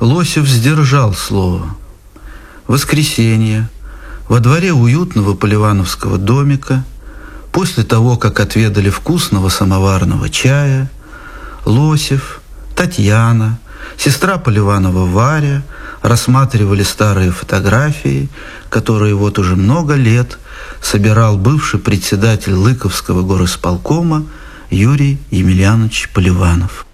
Лосев сдержал слово. В воскресенье во дворе уютного поливановского домика, после того, как отведали вкусного самоварного чая, Лосев, Татьяна, сестра Поливанова Варя рассматривали старые фотографии, которые вот уже много лет собирал бывший председатель Лыковского горосполкома Юрий Емельянович Поливанов.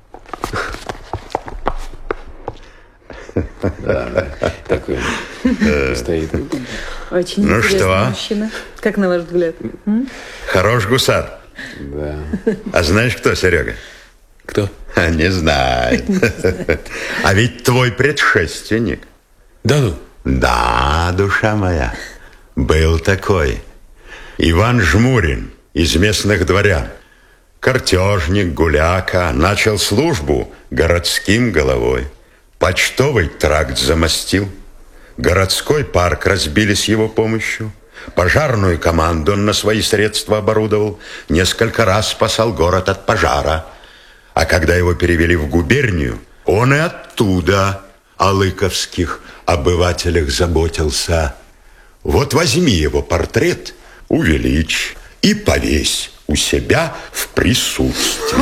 Да, такой стоит. Очень интересный мужчина. Как на ваш взгляд? Хорош гусар. Да. А знаешь, кто, Серега? Кто? Не знаю. А ведь твой предшественник. Да ну? Да, душа моя. Был такой. Иван Жмурин из местных дворян. Картежник, гуляка. Начал службу городским головой. Почтовый тракт замостил. Городской парк разбили с его помощью. Пожарную команду он на свои средства оборудовал. Несколько раз спасал город от пожара. А когда его перевели в губернию, он и оттуда о лыковских обывателях заботился. Вот возьми его портрет, увеличь и повесь у себя в присутствии.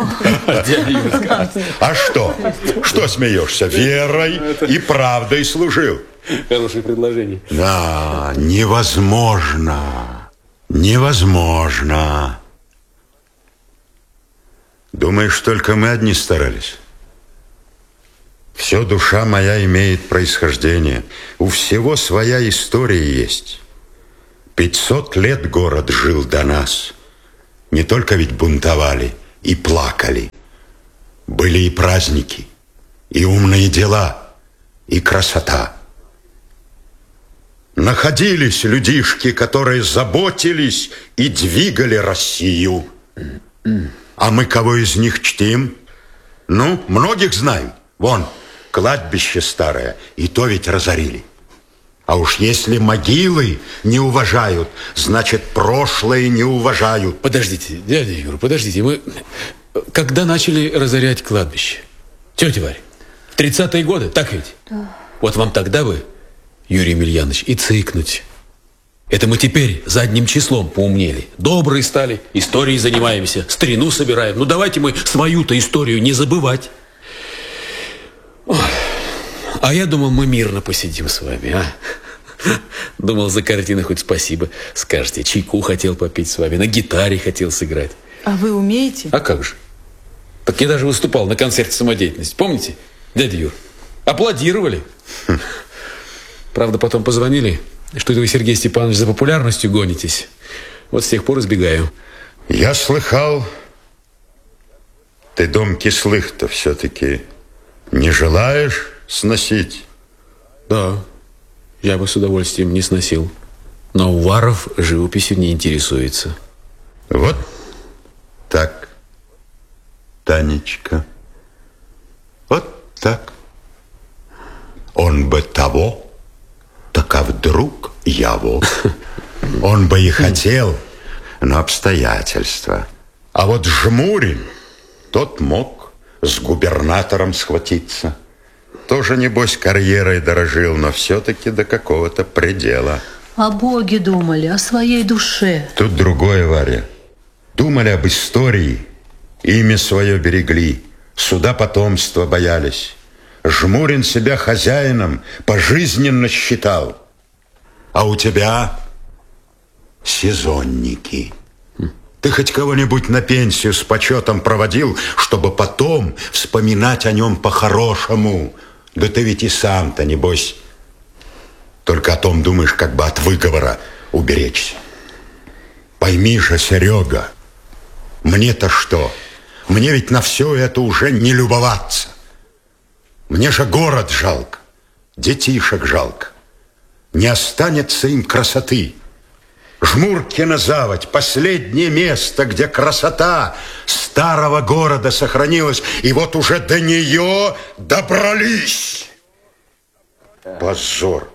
А что? Что смеешься? Верой и правдой служил. Хорошее предложение. Да, невозможно. Невозможно. Думаешь, только мы одни старались? Все, душа моя, имеет происхождение. У всего своя история есть. 500 лет город жил до нас. Не только ведь бунтовали и плакали. Были и праздники, и умные дела, и красота. Находились людишки, которые заботились и двигали Россию. А мы кого из них чтим? Ну, многих знаем. Вон, кладбище старое, и то ведь разорили. А уж если могилы не уважают, значит, прошлое не уважают. Подождите, дядя Юра, подождите. Мы когда начали разорять кладбище? Тетя Варя, в 30-е годы, так ведь? Да. Вот вам тогда бы, Юрий Емельянович, и цыкнуть. Это мы теперь задним числом поумнели. Добрые стали, историей занимаемся, старину собираем. Ну, давайте мы свою-то историю не забывать. Ой. А я думал, мы мирно посидим с вами, а? Думал, за картины хоть спасибо скажете. Чайку хотел попить с вами, на гитаре хотел сыграть. А вы умеете? А как же? Так я даже выступал на концерте самодеятельности. Помните, дядя Юр? Аплодировали. Правда, потом позвонили, что это вы, Сергей Степанович, за популярностью гонитесь. Вот с тех пор избегаю. Я слыхал, ты дом кислых-то все-таки не желаешь сносить? Да, я бы с удовольствием не сносил. Но Уваров живописью не интересуется. Вот так, Танечка. Вот так. Он бы того, так а вдруг его. Он бы и хотел, но обстоятельства. А вот Жмурин, тот мог с губернатором схватиться. Тоже, небось, карьерой дорожил, но все-таки до какого-то предела. О Боге думали, о своей душе. Тут другое, Варя. Думали об истории, имя свое берегли, суда потомства боялись. Жмурин себя хозяином пожизненно считал. А у тебя сезонники. Ты хоть кого-нибудь на пенсию с почетом проводил, чтобы потом вспоминать о нем по-хорошему? Да ты ведь и сам-то, небось, только о том думаешь, как бы от выговора уберечься. Пойми же, Серега, мне-то что? Мне ведь на все это уже не любоваться. Мне же город жалко, детишек жалко. Не останется им красоты. Жмуркина заводь, последнее место, где красота старого города сохранилась, и вот уже до нее добрались. Позор.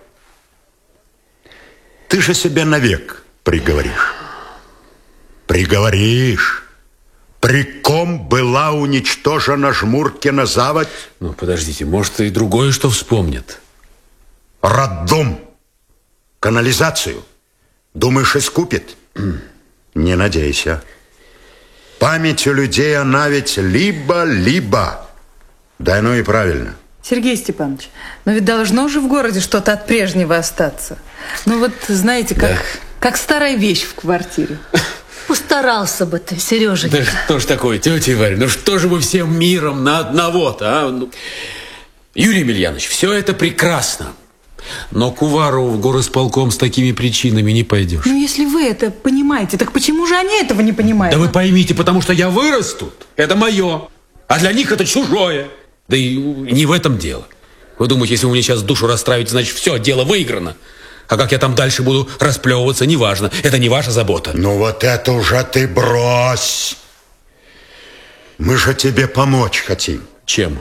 Ты же себя навек приговоришь. Приговоришь. при ком была уничтожена Жмуркина заводь? Ну, подождите, может, и другое что вспомнят. Роддом, канализацию. Думаешь, искупит? Не надейся. Память у людей, она ведь либо-либо. Да, ну и правильно. Сергей Степанович, но ведь должно же в городе что-то от прежнего остаться. Ну вот, знаете, как старая вещь в квартире. Постарался бы ты, Сереженька. Да что ж такое, тетя Варя, ну что же вы всем миром на одного-то, а? Ну, Юрий Емельянович, все это прекрасно. Но к Уварову в горосполком с такими причинами не пойдешь. Ну, если вы это понимаете, так почему же они этого не понимают? Да вы поймите, потому что я вырос тут. Это мое. А для них это чужое. Да и не в этом дело. Вы думаете, если вы мне сейчас душу расстраиваете, значит, все, дело выиграно. А как я там дальше буду расплевываться, неважно. Это не ваша забота. Ну вот это уже ты брось. Мы же тебе помочь хотим. Чем?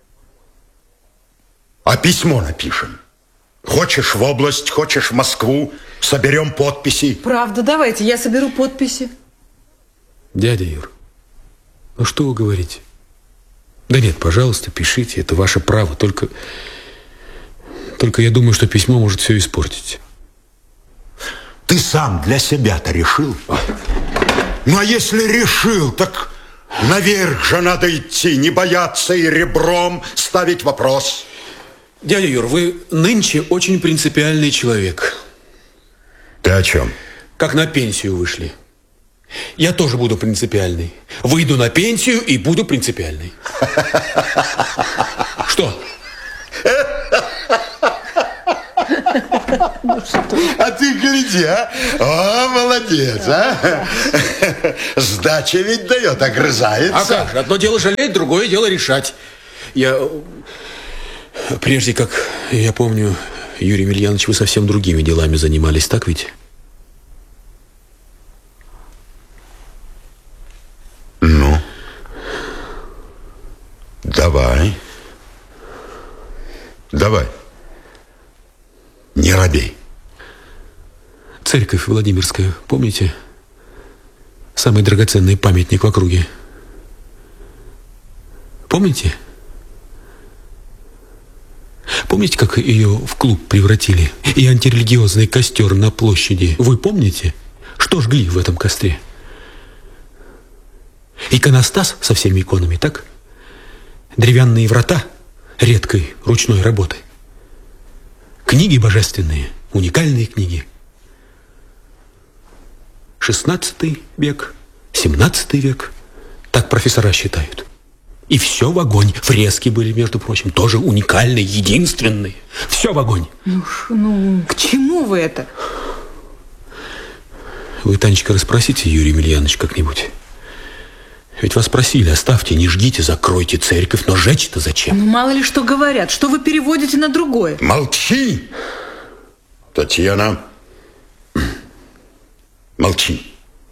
А письмо напишем. Хочешь в область, хочешь в Москву. Соберем подписи. Правда, давайте, я соберу подписи. Дядя Юр, ну что вы говорите? Да нет, пожалуйста, пишите, это ваше право. Только я думаю, что письмо может все испортить. Ты сам для себя-то решил? Ну, а если решил, так наверх же надо идти, не бояться и ребром ставить вопрос. Дядя Юр, вы нынче очень принципиальный человек. Ты о чем? Как на пенсию вышли. Я тоже буду принципиальный. Выйду на пенсию и буду принципиальный. Что? А ты гляди, а? О, молодец, а? Сдача ведь дает, огрызается. А как же? Одно дело жалеть, другое дело решать. Прежде как, я помню, Юрий Емельянович, вы совсем другими делами занимались, так ведь? Ну, давай. Не робей. Церковь Владимирская, помните? Самый драгоценный памятник в округе. Помните? Помните, как ее в клуб превратили? И антирелигиозный костер на площади. Вы помните? Что жгли в этом костре? Иконостас со всеми иконами, так? Деревянные врата редкой ручной работы. Книги божественные, уникальные книги. 16 век, 17 век. Так профессора считают. И все в огонь. Фрески были, между прочим, тоже уникальные, единственные. Все в огонь. Ну, к чему вы это? Вы, Танечка, расспросите Юрия Емельяновича как-нибудь. Ведь вас просили, оставьте, не жгите, закройте церковь, но жечь-то зачем? Ну, мало ли что говорят, что вы переводите на другое. Молчи, Татьяна. Молчи.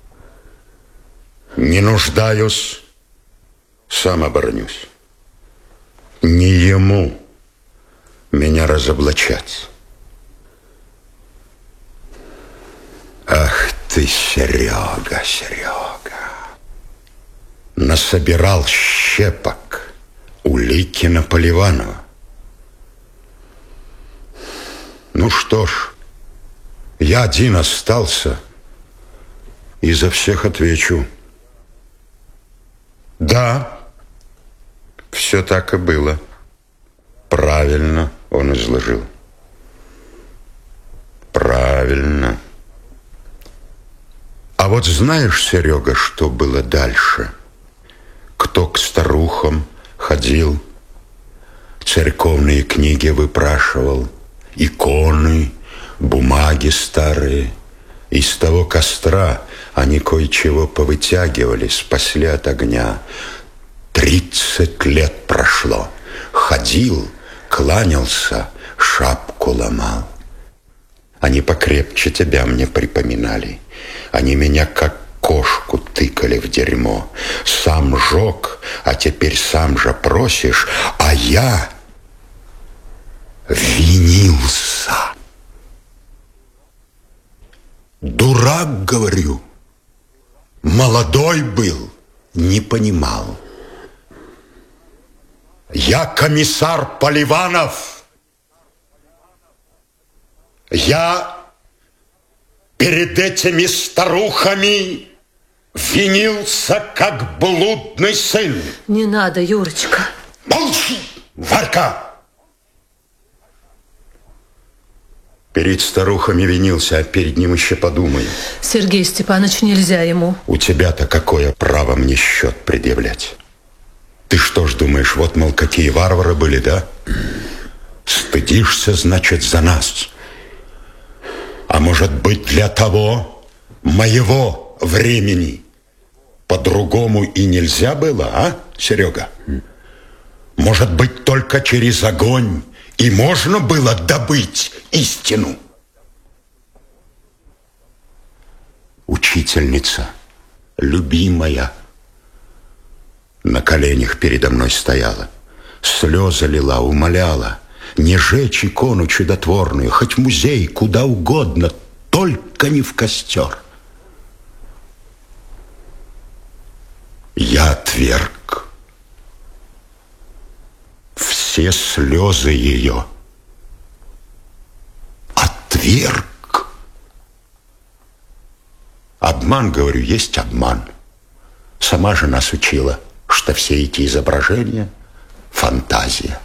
Не нуждаюсь, сам оборонюсь. Не ему меня разоблачать. Ах ты, Серега, насобирал щепок улики на Поливанова. Ну что ж, я один остался, и за всех отвечу. Да, все так и было. Правильно он изложил. Правильно. А вот знаешь, Серега, что было дальше? Кто к старухам ходил, церковные книги выпрашивал, иконы, бумаги старые. Из того костра они кое-чего повытягивали, спасли от огня. 30 лет прошло. Ходил, кланялся, шапку ломал. Они покрепче тебя мне припоминали. Они меня как кошку тыкали в дерьмо. Сам жег, а теперь сам же просишь, а я винился. Дурак, говорю, молодой был, не понимал. Я комиссар Поливанов. Я перед этими старухами винился, как блудный сын. Не надо, Юрочка. Молчи, Варька! Перед старухами винился, а перед ним еще подумай. Сергей Степанович, нельзя ему. У тебя-то какое право мне счет предъявлять? Ты что ж думаешь, вот, мол, какие варвары были, да? Стыдишься, значит, за нас. А может быть, для того моего времени по-другому и нельзя было, а, Серега? Может быть, только через огонь и можно было добыть истину. Учительница, любимая, на коленях передо мной стояла, слезы лила, умоляла не жечь икону чудотворную, хоть в музей, куда угодно, только не в костер. Я отверг. Все слезы ее отверг. Обман, говорю, есть обман. Сама же нас учила, что все эти изображения — фантазия.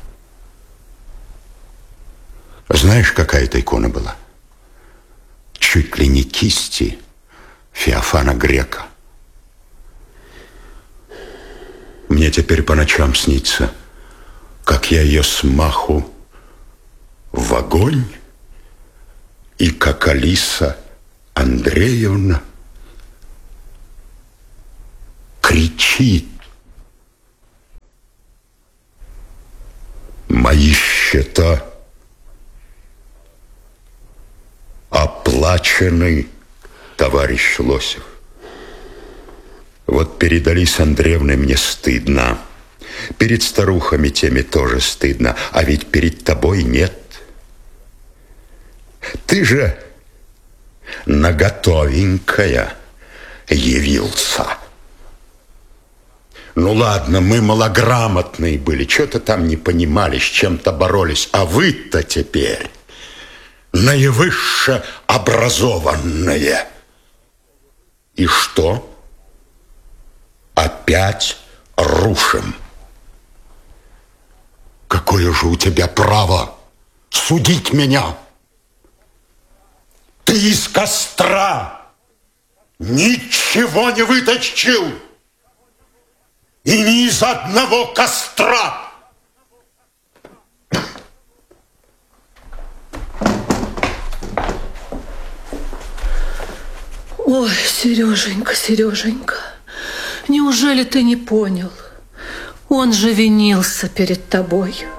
Знаешь, какая это икона была? Чуть ли не кисти Феофана Грека. Мне теперь по ночам снится, как я ее смаху в огонь, и как Алиса Андреевна кричит: мои счета оплачены, товарищ Лосев. Вот перед Алисой Андреевной мне стыдно. Перед старухами теми тоже стыдно. А ведь перед тобой нет. Ты же наготовенькая явился. Ну ладно, мы малограмотные были, что-то там не понимали, с чем-то боролись. А вы-то теперь наивысше образованные. И что? Опять рушим. Какое же у тебя право судить меня? Ты из костра ничего не вытащил. И ни из одного костра. Ой, Сереженька, Сереженька, неужели ты не понял? Он же винился перед тобой.